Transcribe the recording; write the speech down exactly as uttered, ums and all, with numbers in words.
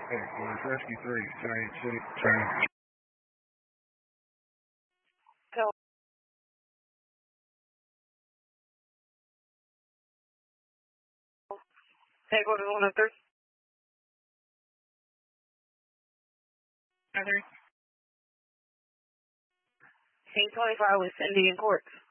Hey, well, it's Rescue three, Giant City, Giant. So, take order one oh three. Okay. eight twenty-five with Indian Court.